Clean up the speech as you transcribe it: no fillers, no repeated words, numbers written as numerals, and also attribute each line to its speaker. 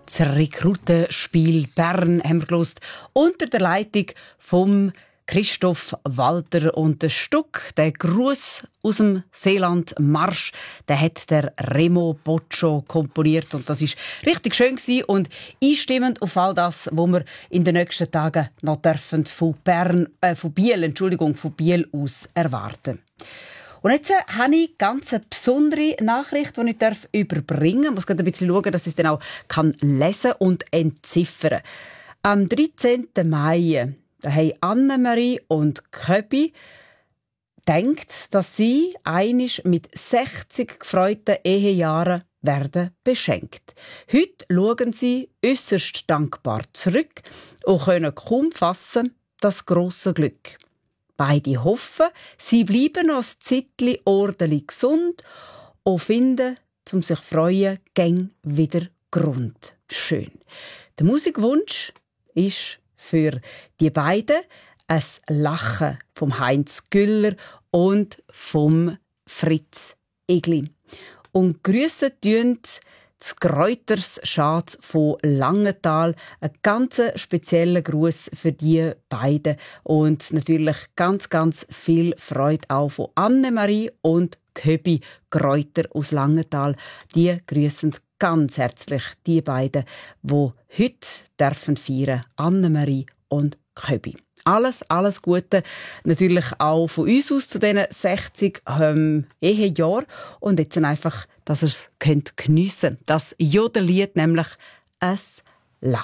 Speaker 1: Das Rekrutenspiel Bern haben wir gehört, unter der Leitung vom Christoph Walter und das Stück, der Gruß aus dem Seeland Marsch, der hat der Remo Boccio komponiert und das ist richtig schön gewesen und einstimmend auf all das, was wir in den nächsten Tagen noch dürfen von Biel aus erwarten. Und jetzt habe ich ganz eine besondere Nachricht, die ich überbringen darf. Ich muss gerade ein bisschen schauen, dass ich es dann auch lesen und entziffern kann. Am 13. Mai haben Annemarie und Köbi gedacht, dass sie einisch mit 60 gefreuten Ehejahren werden beschenkt. Heute schauen sie äußerst dankbar zurück und können kaum fassen, das grosse Glück. Beide hoffen, sie bleiben noch ein Zeitchen ordentlich gesund und finden, um sich zu freuen, gäng wieder Grund. Schön. Der Musikwunsch ist für die beiden ein Lachen vom Heinz Güller und vom Fritz Egli. Und grüssen tun das Kräutersschatz von Langenthal. Ein ganz spezieller Gruß für die beiden. Und natürlich ganz, ganz viel Freude auch von Annemarie und Köbi Kräuter aus Langenthal. Die grüssen ganz herzlich die beiden, die heute feiern dürfen. Annemarie und Köbi. Alles Gute. Natürlich auch von uns aus zu diesen 60 Ehejahren. Und jetzt einfach, dass ihr es geniessen könnt. Das Jodellied, nämlich «Es